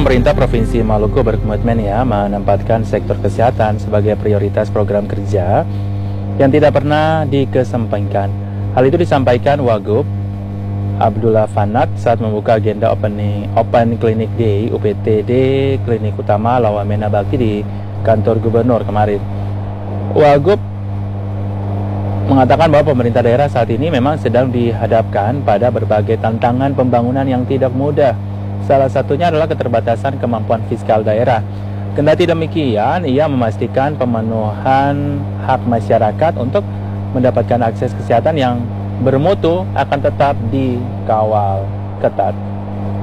Pemerintah Provinsi Maluku berkomitmen menempatkan sektor kesehatan sebagai prioritas program kerja yang tidak pernah dikesampingkan. Hal itu disampaikan Wagub Abdullah Fanat saat membuka agenda Open Clinic Day UPTD Klinik Utama Lawamena Bakti di kantor gubernur kemarin. Wagub mengatakan bahwa pemerintah daerah saat ini memang sedang dihadapkan pada berbagai tantangan pembangunan yang tidak mudah. Salah satunya adalah keterbatasan kemampuan fiskal daerah. Kendati demikian, ia memastikan pemenuhan hak masyarakat untuk mendapatkan akses kesehatan yang bermutu akan tetap dikawal ketat.